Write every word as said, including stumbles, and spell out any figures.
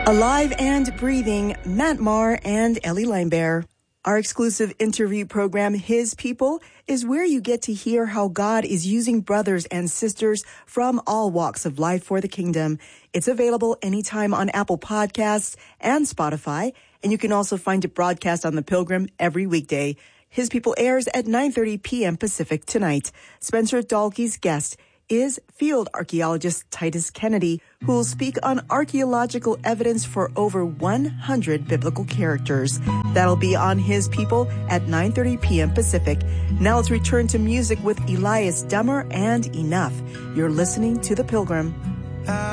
Alive and breathing, Matt Maher and Ellie Linebear. Our exclusive interview program, His People, is where you get to hear how God is using brothers and sisters from all walks of life for the kingdom. It's available anytime on Apple Podcasts and Spotify, and you can also find it broadcast on The Pilgrim every weekday. His People airs at nine thirty p.m. Pacific tonight. Spencer Dahlke's guest is field archaeologist Titus Kennedy, who will speak on archaeological evidence for over one hundred biblical characters. That'll be on His People at nine thirty p.m. Pacific. Now let's return to music with Elias Dummer and Enough. You're listening to The Pilgrim.